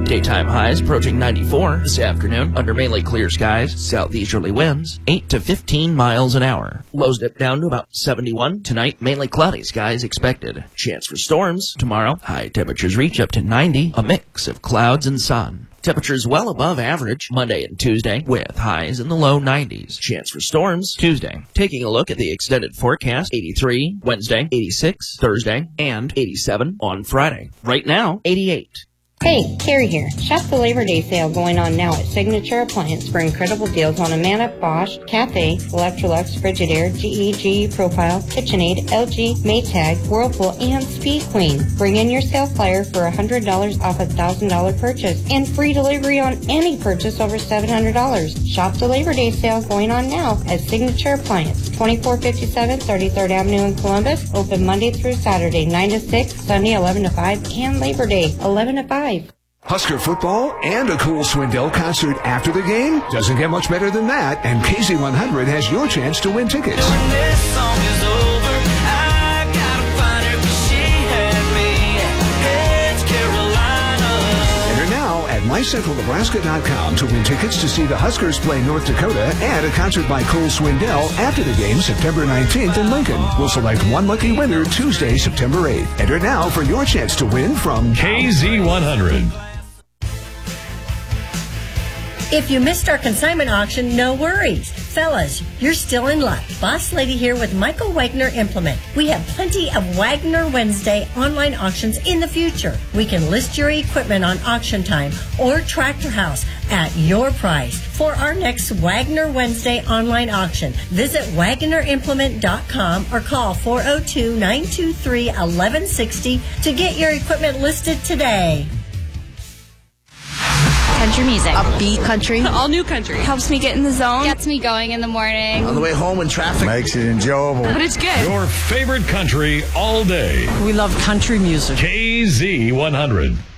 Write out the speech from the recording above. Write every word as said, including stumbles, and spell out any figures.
Daytime highs approaching ninety-four this afternoon under mainly clear skies, southeasterly winds, eight to fifteen miles an hour. Lows dip down to about seventy-one. Tonight, mainly cloudy skies expected. Chance for storms tomorrow. High temperatures reach up to ninety, a mix of clouds and sun. Temperatures well above average Monday and Tuesday with highs in the low nineties. Chance for storms Tuesday. Taking a look at the extended forecast, eighty-three Wednesday, eighty-six Thursday, and eighty-seven on Friday. Right now, eighty-eight. Hey, Carrie here. Shop the Labor Day sale going on now at Signature Appliance for incredible deals on Amana, Bosch, Cathay, Electrolux, Frigidaire, G E, G E Profile, KitchenAid, L G, Maytag, Whirlpool, and Speed Queen. Bring in your sale flyer for one hundred dollars off a one thousand dollars purchase and free delivery on any purchase over seven hundred dollars. Shop the Labor Day sale going on now at Signature Appliance, twenty-four fifty-seven thirty-third Avenue in Columbus. Open Monday through Saturday, nine to six, Sunday, eleven to five, and Labor Day, eleven to five. Husker football and a cool Swindell concert after the game? Doesn't get much better than that, and K Z one hundred has your chance to win tickets. When this song is over, I gotta find her 'cause she had me. It's Carolina. Enter now at my central nebraska dot com to win tickets to see the Huskers play North Dakota and a concert by Cole Swindell after the game September nineteenth in Lincoln. We'll select one lucky winner Tuesday, September eighth. Enter now for your chance to win from K Z one hundred. If you missed our consignment auction, no worries. Fellas, you're still in luck. Boss Lady here with Michael Wagner Implement. We have plenty of Wagner Wednesday online auctions in the future. We can list your equipment on Auction Time or Tractor House at your price. For our next Wagner Wednesday online auction, visit wagner implement dot com or call four oh two, nine two three, one one six oh to get your equipment listed today. Country music. Upbeat country. All new country. Helps me get in the zone. Gets me going in the morning. On the way home in traffic. Makes it enjoyable. But it's good. Your favorite country all day. We love country music. K Z one hundred.